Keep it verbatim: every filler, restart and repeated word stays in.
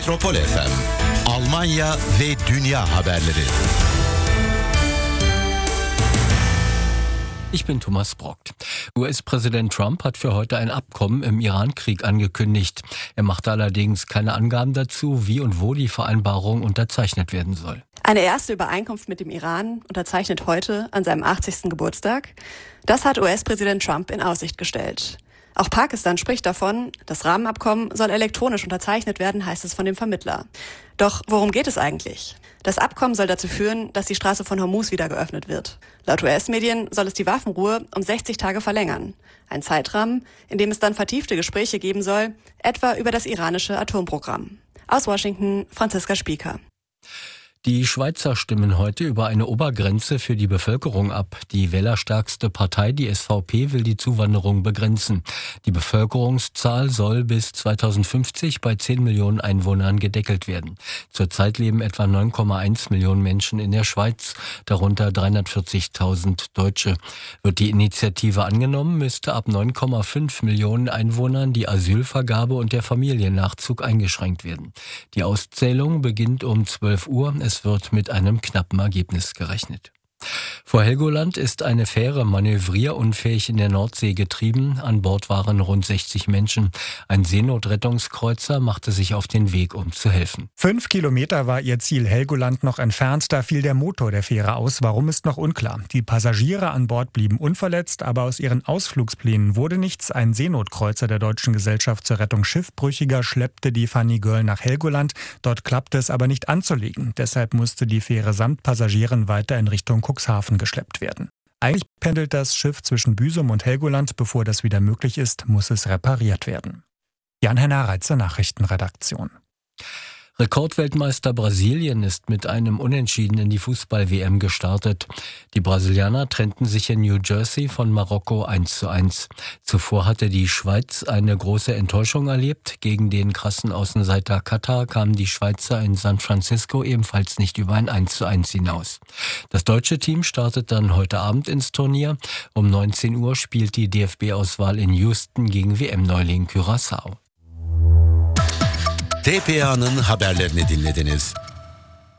Metropol F M, Almanya ve Dünya haberleri. Ich bin Thomas Brockt. U S-Präsident Trump hat für heute ein Abkommen im Iran-Krieg angekündigt. Er machte allerdings keine Angaben dazu, wie und wo die Vereinbarung unterzeichnet werden soll. Eine erste Übereinkunft mit dem Iran unterzeichnet heute an seinem achtzigsten Geburtstag. Das hat U S-Präsident Trump in Aussicht gestellt. Auch Pakistan spricht davon, das Rahmenabkommen soll elektronisch unterzeichnet werden, heißt es von dem Vermittler. Doch worum geht es eigentlich? Das Abkommen soll dazu führen, dass die Straße von Hormuz wieder geöffnet wird. Laut U S-Medien soll es die Waffenruhe um sechzig Tage verlängern. Ein Zeitrahmen, in dem es dann vertiefte Gespräche geben soll, etwa über das iranische Atomprogramm. Aus Washington, Franziska Spieker. Die Schweizer stimmen heute über eine Obergrenze für die Bevölkerung ab. Die wählerstärkste Partei, die S V P, will die Zuwanderung begrenzen. Die Bevölkerungszahl soll bis zweitausendfünfzig bei zehn Millionen Einwohnern gedeckelt werden. Zurzeit leben etwa neun Komma eins Millionen Menschen in der Schweiz, darunter dreihundertvierzigtausend Deutsche. Wird die Initiative angenommen, müsste ab neun Komma fünf Millionen Einwohnern die Asylvergabe und der Familiennachzug eingeschränkt werden. Die Auszählung beginnt um zwölf Uhr. Es wird mit einem knappen Ergebnis gerechnet. Vor Helgoland ist eine Fähre manövrierunfähig in der Nordsee getrieben. An Bord waren rund sechzig Menschen. Ein Seenotrettungskreuzer machte sich auf den Weg, um zu helfen. Fünf Kilometer war ihr Ziel Helgoland noch entfernt. Da fiel der Motor der Fähre aus. Warum, ist noch unklar. Die Passagiere an Bord blieben unverletzt, aber aus ihren Ausflugsplänen wurde nichts. Ein Seenotkreuzer der Deutschen Gesellschaft zur Rettung Schiffbrüchiger schleppte die Funny Girl nach Helgoland. Dort klappte es aber nicht anzulegen. Deshalb musste die Fähre samt Passagieren weiter in Richtung Cuxhaven geschleppt werden. Eigentlich pendelt das Schiff zwischen Büsum und Helgoland. Bevor das wieder möglich ist, muss es repariert werden. Jan-Henner Reitzer, Nachrichtenredaktion. Rekordweltmeister Brasilien ist mit einem Unentschieden in die Fußball-W M gestartet. Die Brasilianer trennten sich in New Jersey von Marokko eins zu eins. Zuvor hatte die Schweiz eine große Enttäuschung erlebt. Gegen den krassen Außenseiter Katar kamen die Schweizer in San Francisco ebenfalls nicht über ein eins zu eins hinaus. Das deutsche Team startet dann heute Abend ins Turnier. Um neunzehn Uhr spielt die D F B-Auswahl in Houston gegen W M-Neuling Curaçao. T P A'nın haberlerini dinlediniz.